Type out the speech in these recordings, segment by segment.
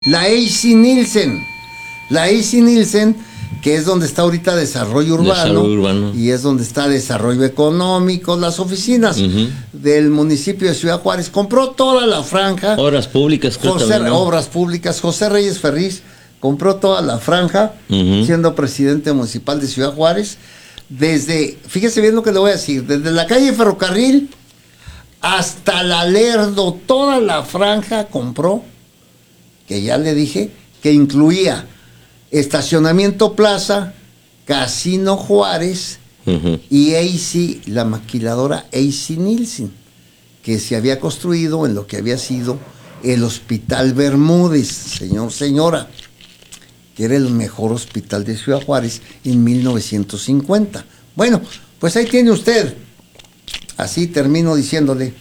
La AC Nielsen. La AC Nielsen, que es donde está ahorita desarrollo urbano, y es donde está desarrollo económico, las oficinas del municipio de Ciudad Juárez, compró toda la franja. Obras públicas, Obras públicas. José Reyes Ferriz compró toda la franja, siendo presidente municipal de Ciudad Juárez, desde, fíjese bien lo que le voy a decir, desde la calle Ferrocarril hasta la Lerdo, toda la franja compró, que ya le dije, que incluía estacionamiento Plaza, Casino Juárez y AC, la maquiladora AC Nielsen, que se había construido en lo que había sido el Hospital Bermúdez, señora, que era el mejor hospital de Ciudad Juárez en 1950. Bueno, pues ahí tiene usted. Así termino diciéndole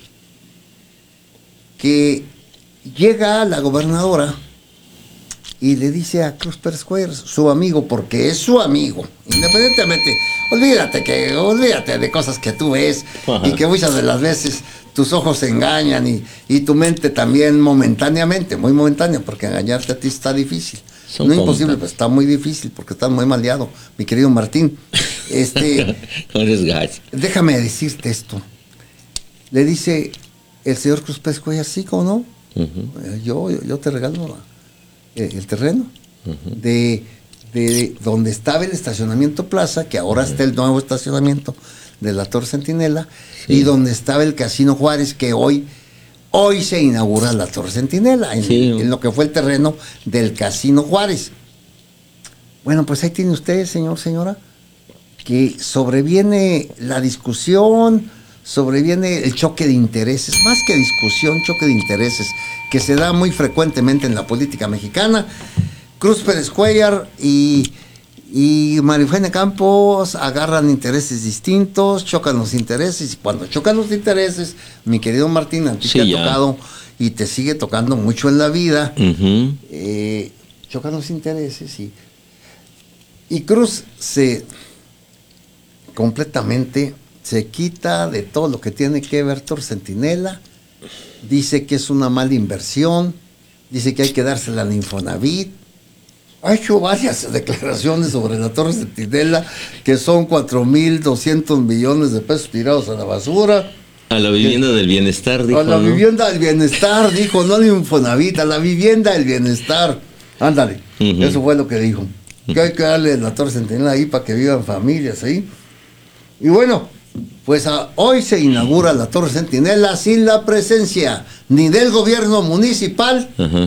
que llega la gobernadora y le dice a Cruz Pérez Cuellar, su amigo, porque es su amigo, independientemente, olvídate de cosas que tú ves y que muchas de las veces tus ojos se engañan y tu mente también momentáneamente, muy momentánea, porque engañarte a ti está difícil. No es imposible, pero está muy difícil porque estás muy maleado, mi querido Martín. Déjame decirte esto. Le dice el señor Cruz Pérez Cuellar, sí, ¿cómo no? Yo te regalo el terreno de donde estaba el estacionamiento Plaza, que ahora está el nuevo estacionamiento de la Torre Centinela, y donde estaba el Casino Juárez, que hoy se inaugura la Torre Centinela, en lo que fue el terreno del Casino Juárez. Bueno, pues ahí tiene usted, señora, que sobreviene la discusión, sobreviene el choque de intereses, más que discusión, choque de intereses, que se da muy frecuentemente en la política mexicana. Cruz Pérez Cuellar y María Eugenia Campos agarran intereses distintos, chocan los intereses, y cuando chocan los intereses, mi querido Martín, a ti te ha tocado y te sigue tocando mucho en la vida, chocan los intereses y Cruz completamente se quita de todo lo que tiene que ver Torre Centinela, dice que es una mala inversión, dice que hay que dársela al Infonavit. Ha hecho varias declaraciones sobre la Torre Centinela, que son 4,200 millones de pesos tirados a la basura. A la vivienda del bienestar, dijo. A la vivienda del bienestar, dijo, no al Infonavit, a la vivienda del bienestar. Ándale, eso fue lo que dijo. Que hay que darle la Torre Centinela ahí para que vivan familias ahí. Y bueno, pues hoy se inaugura la Torre Centinela sin la presencia ni del gobierno municipal,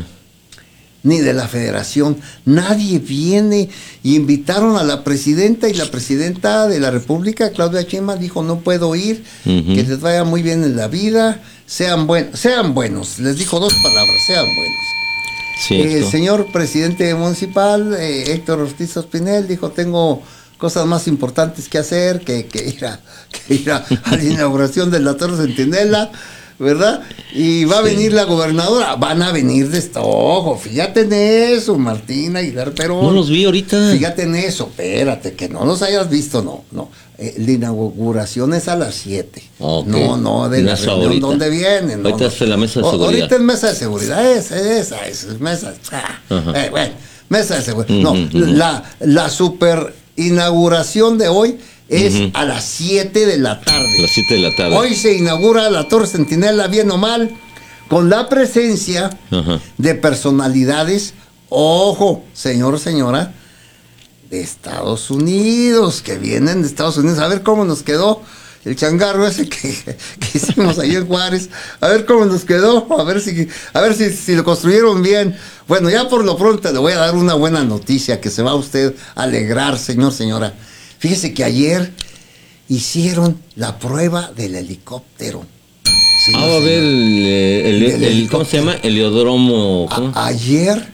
ni de la federación. Nadie viene. Invitaron a la presidenta, y la presidenta de la República, Claudia Sheinbaum, dijo, no puedo ir, que les vaya muy bien en la vida, sean buenos. Les dijo dos palabras, sean buenos. El señor presidente municipal, Héctor Ortiz Ospinel, dijo, tengo cosas más importantes que hacer que ir a la inauguración de la Torre Centinela, ¿verdad? Y va a venir la gobernadora, van a venir de ojo, fíjate en eso, Martín Aguilar Perón. No los vi ahorita. Fíjate en eso, espérate, que no los hayas visto, no. La inauguración es a las 7. Okay. No, de la reunión ahorita. ¿Dónde vienen? Ahorita es la mesa de seguridad. Ahorita es mesa de seguridad, esa es mesa. Bueno, mesa de seguridad. No, la super inauguración de hoy es a las 7 de la tarde. Las 7 de la tarde. Hoy se inaugura la Torre Centinela, bien o mal, con la presencia de personalidades, ojo, señora, de Estados Unidos, que vienen de Estados Unidos. A ver cómo nos quedó el changarro ese que hicimos ahí en Juárez. A ver cómo nos quedó, a ver si lo construyeron bien. Bueno, ya por lo pronto le voy a dar una buena noticia que se va a usted a alegrar, señora. Fíjese que ayer hicieron la prueba del helicóptero. Va a ver el ¿cómo se llama? Heliodromo. Ayer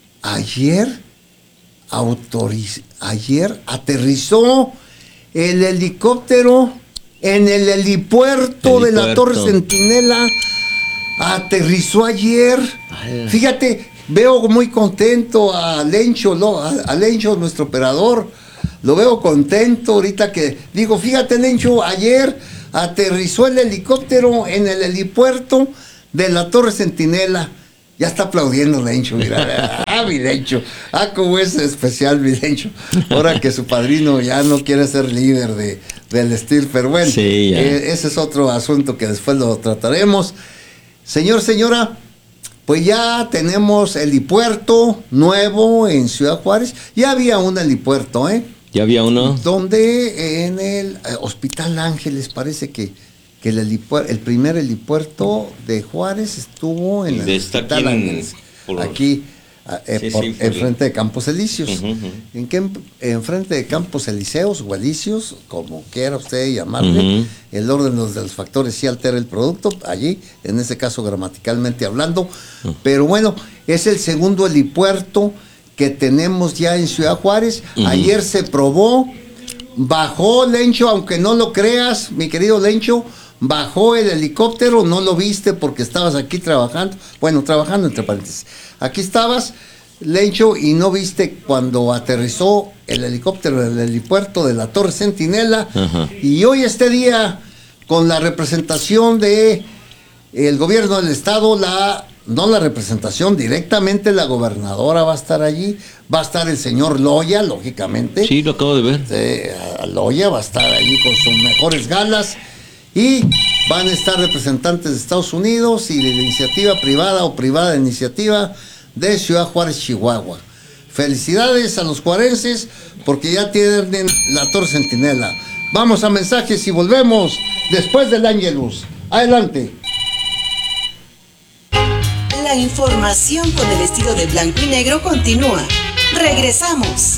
aterrizó el helicóptero en el helipuerto de la Torre Centinela. Aterrizó ayer. Fíjate, veo muy contento a Lencho, nuestro operador. Lo veo contento ahorita que digo, fíjate, Lencho, ayer aterrizó el helicóptero en el helipuerto de la Torre Centinela. Ya está aplaudiendo Lencho, mira. Mi Lencho. Cómo es especial mi Lencho. Ahora que su padrino ya no quiere ser líder del Steel, pero bueno, sí, ese es otro asunto que después lo trataremos. Señora, pues ya tenemos helipuerto nuevo en Ciudad Juárez. Ya había un helipuerto, ¿Ya había uno? Donde en el Hospital Ángeles parece que el primer helipuerto de Juárez estuvo en el Hospital Ángeles. Aquí, enfrente de Campos Elíseos. Enfrente de Campos Elíseos o Elíseos, como quiera usted llamarle, el orden de los factores sí altera el producto, allí, en este caso gramaticalmente hablando. Pero bueno, es el segundo helipuerto que tenemos ya en Ciudad Juárez. Ayer se probó, bajó Lencho, aunque no lo creas, mi querido Lencho, bajó el helicóptero, no lo viste porque estabas aquí trabajando, trabajando entre paréntesis. Aquí estabas, Lencho, y no viste cuando aterrizó el helicóptero del helipuerto de la Torre Centinela. Y hoy día, con la representación de el gobierno del estado, no la representación, directamente la gobernadora va a estar allí, va a estar el señor Loya, lógicamente. Sí, lo acabo de ver. Loya va a estar allí con sus mejores galas. Y van a estar representantes de Estados Unidos y de la iniciativa privada o privada de iniciativa de Ciudad Juárez, Chihuahua. Felicidades a los juarenses porque ya tienen la Torre Centinela. Vamos a mensajes y volvemos después del Ángelus. Adelante. La información con el estilo de blanco y negro continúa. Regresamos.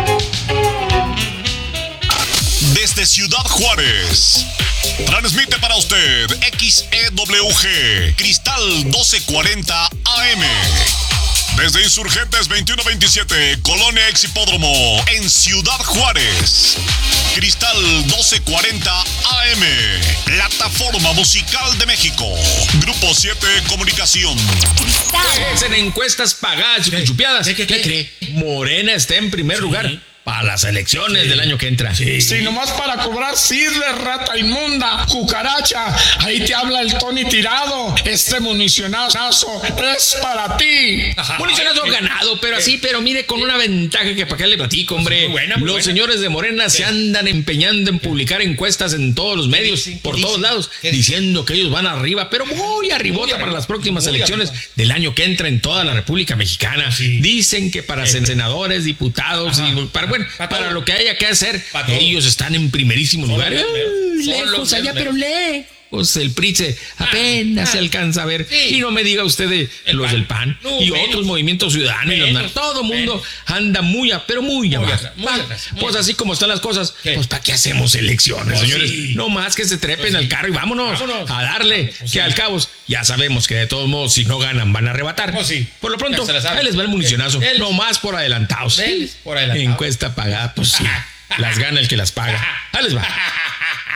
Desde Ciudad Juárez, transmite para usted XEWG Cristal 1240 AM. Desde Insurgentes 2127, Colonia Ex Hipódromo, en Ciudad Juárez. Cristal 1240 AM, Plataforma Musical de México. Grupo 7 Comunicación. Es en encuestas pagadas y chupiadas. ¿Qué cree? Morena está en primer lugar para las elecciones del año que entra. Sí, nomás para cobrar sirve, rata inmunda, cucaracha. Ahí te habla el Tony Tirado. Este municionazo es para ti. Municionazo ganado, pero mire, con una ventaja que para qué le platico, hombre. Muy buena. Señores de Morena se andan empeñando en publicar encuestas en todos los medios, por todos lados, diciendo que ellos van arriba, pero muy arribota para las próximas elecciones del año que entra en toda la República Mexicana. Dicen que para senadores, diputados y para lo que haya que hacer, ellos están en primerísimo lugar. Lejos allá, pero lejos. El PRI apenas se alcanza a ver. Y no me diga usted de los del PAN y otros movimientos ciudadanos. Todo mundo anda muy abajo. Pues así como están las cosas, pues ¿para qué hacemos elecciones, señores? No más que se trepen al carro y vámonos a darle. Que al cabo ya sabemos que de todos modos, si no ganan, van a arrebatar. Por lo pronto, ahí les va el municionazo. No más por adelantados. Encuesta pagada, pues sí. Las gana el que las paga. Ahí les va.